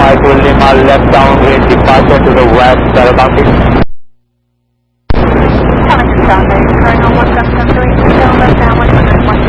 to Lima, left downwind departure to the west, Parabanking. Coming to Sunday, current